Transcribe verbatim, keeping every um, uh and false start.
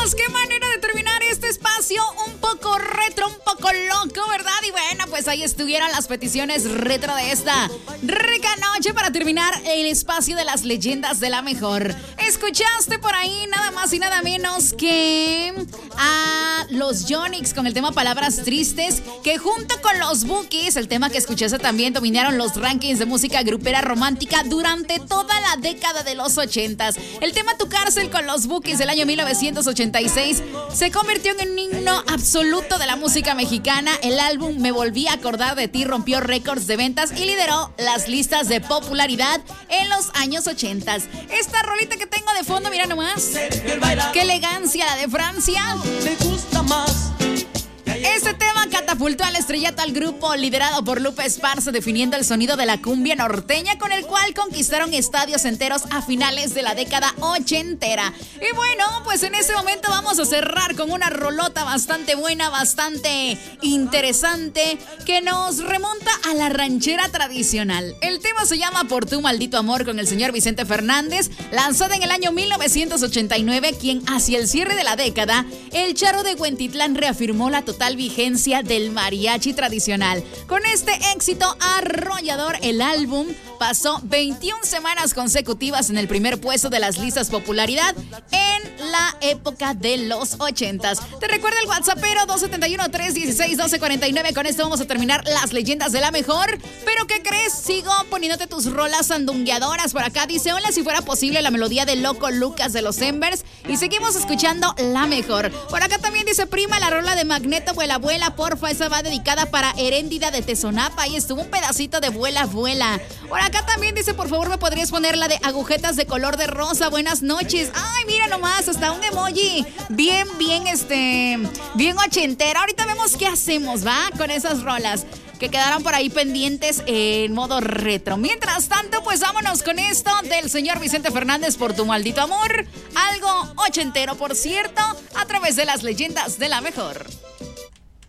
Vámonos, qué manera de terminar este espacio un poco retro, un poco loco, ¿verdad? Y bueno, pues ahí estuvieron las peticiones retro de esta rica noche para terminar el espacio de las leyendas de la mejor. Escuchaste por ahí nada más y nada menos que a los Yonix con el tema Palabras Tristes, que junto con los Bukis, el tema que escuchaste también, dominaron los rankings de música grupera romántica durante toda la década de los ochentas. El tema Tu Cárcel con los Bukis del año mil novecientos ochenta y seis se convirtió en un himno absoluto de la música mexicana. El álbum Me Volví a Acordar de Ti rompió récords de ventas y lideró las listas de popularidad en los años ochentas. Esta rolita que tengo de fondo, mira nomás, qué elegancia la de Francia. Me gusta más. Este tema catapultó al estrellato al grupo liderado por Lupe Esparza, definiendo el sonido de la cumbia norteña, con el cual conquistaron estadios enteros a finales de la década ochentera. Y bueno, pues en este momento vamos a cerrar con una rolota bastante buena, bastante interesante, que nos remonta a la ranchera tradicional. El tema se llama Por tu maldito amor, con el señor Vicente Fernández, lanzada en el año mil novecientos ochenta y nueve, quien hacia el cierre de la década, el Charro de Huentitlán reafirmó la total vigencia del mariachi tradicional. Con este éxito arrollador, el álbum pasó veintiuna semanas consecutivas en el primer puesto de las listas popularidad en la época de los ochentas. Te recuerda el WhatsAppero dos siete uno, tres uno seis, uno dos cuatro nueve. Con esto vamos a terminar las leyendas de la mejor. Pero ¿qué crees? Sigo poniéndote tus rolas sandungueadoras. Por acá dice: hola, si fuera posible la melodía de Loco Lucas de los Embers. Y seguimos escuchando la mejor. Por acá también dice: prima, la rola de Magneto, Vuela Vuela, porfa, esa va dedicada para Heréndida de Tezonapa. Ahí estuvo un pedacito de Vuela Vuela. Por acá también dice: por favor, ¿me podrías poner la de Agujetas de Color de Rosa? Buenas noches. Ay, mira nomás, hasta un emoji bien, bien, este, bien ochentero. Ahorita vemos qué hacemos, ¿va? Con esas rolas que quedaron por ahí pendientes en modo retro. Mientras tanto, pues vámonos con esto del señor Vicente Fernández, Por tu maldito amor. Algo ochentero, por cierto, a través de las leyendas de la mejor.